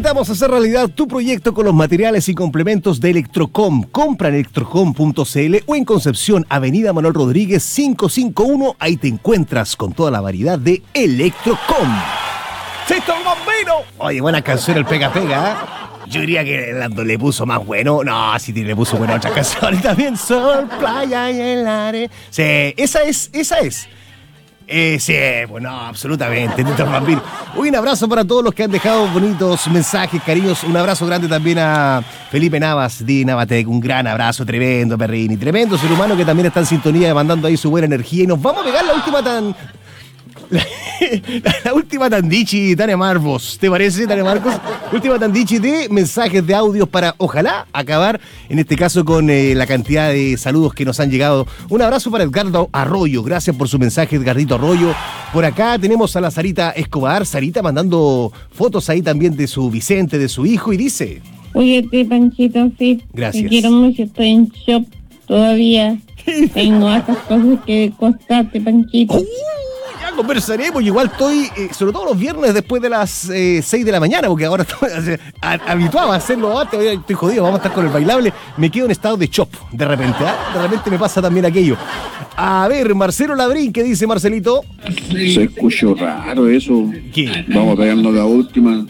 invitamos a hacer realidad tu proyecto con los materiales y complementos de Electrocom. Compra en electrocom.cl o en Concepción, Avenida Manuel Rodríguez 551. Ahí te encuentras con toda la variedad de Electrocom. ¡Sisto el bombino! Oye, buena canción el Pega Pega, ¿eh? Yo diría que Lando le puso más bueno. No, sí le puso buena otra canción. También sol, playa y el aire. Sí, esa es. Sí, bueno, absolutamente. Un abrazo para todos los que han dejado bonitos mensajes, cariños. Un abrazo grande también a Felipe Navas, de Navatec. Un gran abrazo, tremendo, Perrini. Tremendo ser humano que también está en sintonía, mandando ahí su buena energía. Y nos vamos a pegar la última tandichi, Tania Marvos. ¿Te parece, Tania Marcos? Última tandichi de mensajes de audios para, ojalá, acabar, en este caso, con la cantidad de saludos que nos han llegado. Un abrazo para Edgardo Arroyo. Gracias por su mensaje, Edgardito Arroyo. Por acá tenemos a la Sarita Escobar. Sarita mandando fotos ahí también de su Vicente, de su hijo, y dice... Oye, Panchito, sí. Gracias. Te quiero mucho, estoy en shock todavía. Tengo esas cosas que contarte, Panchito. Conversaremos, igual estoy, sobre todo los viernes después de las 6 de la mañana, porque ahora estoy habituado a hacerlo antes, estoy jodido, vamos a estar con el bailable, me quedo en estado de chop, de repente me pasa también aquello. A ver, Marcelo Labrín, ¿qué dice Marcelito? Se escuchó raro eso. ¿Qué? Vamos a pegarnos la última.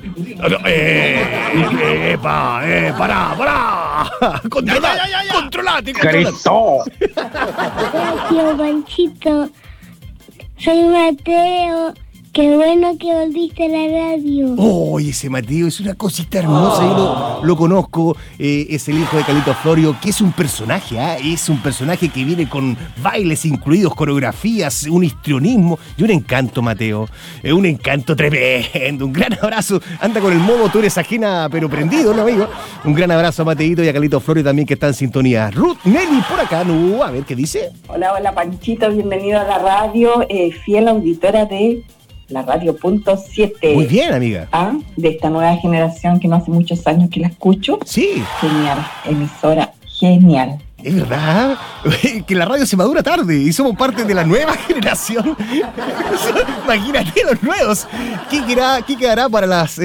Pará. Controlate. ¡Cristo! Gracias, Panchito. Soy Mateo. Qué bueno que volviste a la radio. Oye, ese Mateo es una cosita hermosa, yo lo conozco, es el hijo de Carlito Florio, que es un personaje, es un personaje que viene con bailes incluidos, coreografías, un histrionismo y un encanto, Mateo, un encanto tremendo. Un gran abrazo, anda con el modo, tú eres ajena pero prendido, ¿no, amigo? Un gran abrazo a Mateito y a Carlito Florio también, que está en sintonía. Ruth Nelly por acá, no, a ver qué dice. Hola Panchito, bienvenido a la radio, fiel auditora de la radio.7. Muy bien, amiga. De esta nueva generación que no hace muchos años que la escucho. Sí. Genial, emisora genial. Es verdad que la radio se madura tarde y somos parte de la nueva generación. Imagínate los nuevos. ¿Qué quedará para las...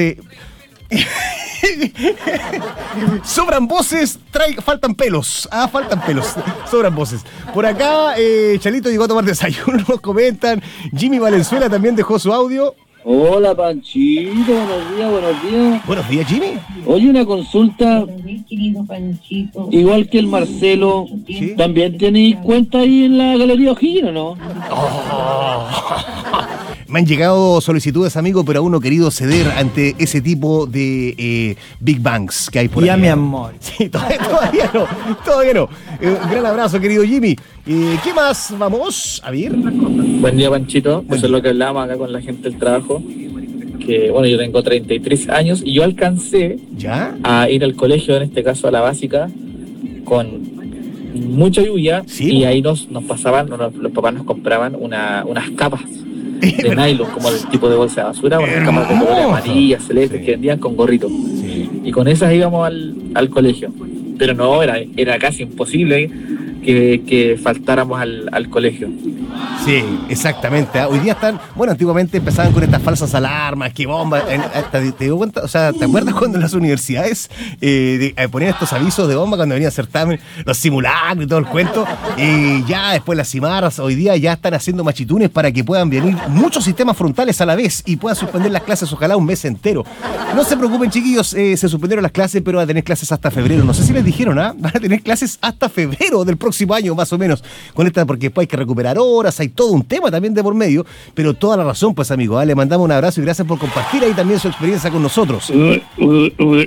Sobran voces, faltan pelos. Faltan pelos. Sobran voces. Por acá, Chalito llegó a tomar desayuno, nos comentan. Jimmy Valenzuela también dejó su audio. Hola, Panchito, buenos días. Buenos días, Jimmy. Oye, una consulta. Querido Panchito. Igual que el Marcelo, ¿sí? ¿También tenéis cuenta ahí en la Galería O'Higgins, no? Me han llegado solicitudes, amigo, pero aún no he querido ceder ante ese tipo de Big Bangs que hay por ahí. Ya, mi amor. Sí, todavía no. Un gran abrazo, querido Jimmy. ¿Qué más? Vamos a ver. Buen día, Panchito. Eso es lo que hablábamos acá con la gente del trabajo. Que, bueno, yo tengo 33 años y yo alcancé a ir al colegio, en este caso a la básica, con mucha lluvia. ¿Sí? Y ahí nos pasaban, los papás nos compraban unas capas de nylon, como del tipo de bolsa de basura, unas capas de colores amarillas, celestes, que vendían con gorrito. Sí. Y con esas íbamos al colegio. Pero no, era casi imposible que faltáramos al colegio. Sí, exactamente. Hoy día están, bueno, antiguamente empezaban con estas falsas alarmas, que bombas. ¿Te dio cuenta? O sea, ¿te acuerdas cuando en las universidades ponían estos avisos de bomba cuando venían certamen, los simulacros y todo el cuento? Y ya después las cimarras, hoy día ya están haciendo machitunes para que puedan venir muchos sistemas frontales a la vez y puedan suspender las clases, ojalá un mes entero. No se preocupen, chiquillos, se suspendieron las clases, pero van a tener clases hasta febrero. No sé si les dijeron, van a tener clases hasta febrero del próximo año, más o menos, con esta, porque después hay que recuperar horas, hay todo un tema también de por medio, pero toda la razón, pues, amigo. Le mandamos un abrazo y gracias por compartir ahí también su experiencia con nosotros. Buenos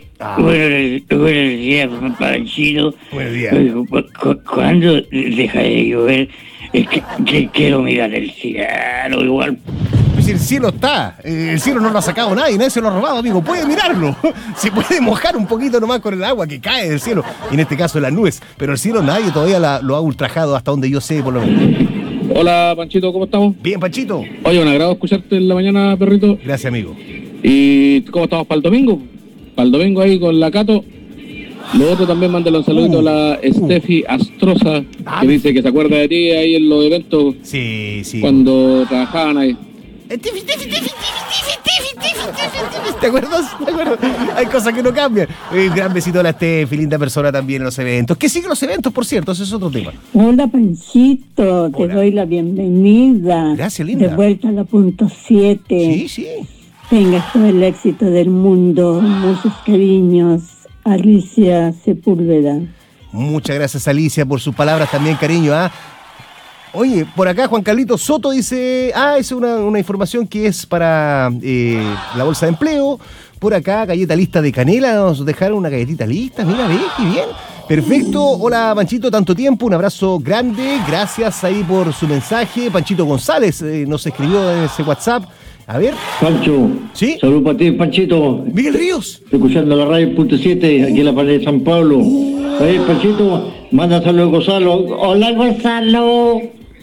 días, Panchito. Buenos días. ¿Cuándo deja de llover? Es que quiero mirar el cielo igual. Pues el cielo está, el cielo no lo ha sacado nadie se lo ha robado, amigo, puede mirarlo, se puede mojar un poquito nomás con el agua que cae del cielo, y en este caso las nubes, pero el cielo nadie todavía lo ha ultrajado hasta donde yo sé, por lo menos. Hola, Panchito, ¿cómo estamos? Bien, Panchito. Oye, un agrado escucharte en la mañana, perrito. Gracias, amigo. ¿Y cómo estamos para el domingo? Para el domingo ahí con la Cato. Lo otro también, mándale un saludito a la Steffi Astroza, que dice que se acuerda de ti ahí en los eventos. Sí. Cuando trabajaban ahí. ¿Te acuerdas? Hay cosas que no cambian. Un gran besito a la Estefi, linda persona también en los eventos. Que sigue los eventos, por cierto, ese es otro tema. Hola, Panchito, te doy la bienvenida. Gracias, linda. De vuelta a la punto 7. Sí. Tengas todo el éxito del mundo. Muchos cariños, Alicia Sepúlveda. Muchas gracias, Alicia, por sus palabras también, cariño. Oye, por acá Juan Carlito Soto dice, es una información que es para la bolsa de empleo. Por acá, galleta lista de canela, nos dejaron una galletita lista, mira, ve, qué bien. Perfecto, hola Panchito, tanto tiempo, un abrazo grande, gracias ahí por su mensaje. Panchito González nos escribió en ese WhatsApp. A ver. Pancho. ¿Sí? Saludos para ti, Panchito. Miguel Ríos. Escuchando la radio punto 7, aquí en la pared de San Pablo. Ahí, Panchito, manda saludos a Gonzalo. Hola, Gonzalo.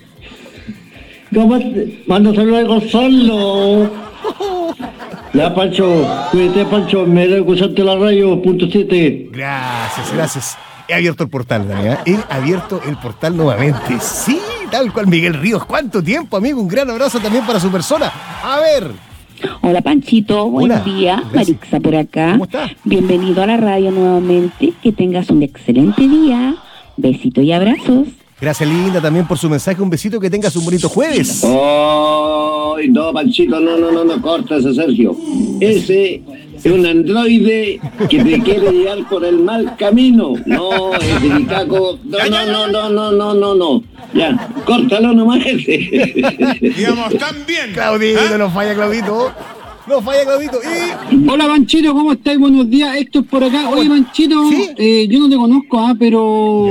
Manda saludos a Gonzalo. Ya, Pancho, cuídate, Pancho, me da escucharte la radio punto 7. Gracias. He abierto el portal, Dani, He abierto el portal nuevamente. Sí, tal cual, Miguel Ríos. ¿Cuánto tiempo, amigo? Un gran abrazo también para su persona. A ver. Hola, Panchito. Buen día. Gracias. Marixa por acá. ¿Cómo estás? Bienvenido a la radio nuevamente. Que tengas un excelente día. Besito y abrazos. Gracias, linda, también por su mensaje. Un besito, que tengas un bonito jueves. No, Panchito, no, corta ese, Sergio. Ese es un androide que te quiere llevar por el mal camino. No, es de Vicaco. No. Ya, córtalo nomás ese. Digamos, también. Claudito, no falla, Claudito. Hola, Panchito, ¿cómo estáis? Buenos días, Héctor por acá. Oye, Panchito, ¿sí? Yo no te conozco, pero